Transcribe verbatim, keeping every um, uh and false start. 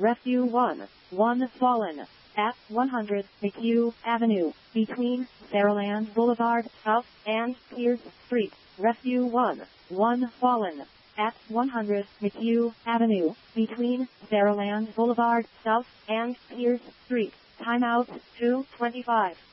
Rescue one. one fallen. At one hundred McHugh Avenue, between Saraland Boulevard South and Pierce Street. Rescue one. one fallen. At one hundred McHugh Avenue, between Saraland Boulevard South and Pierce Street. Timeout two twenty-five.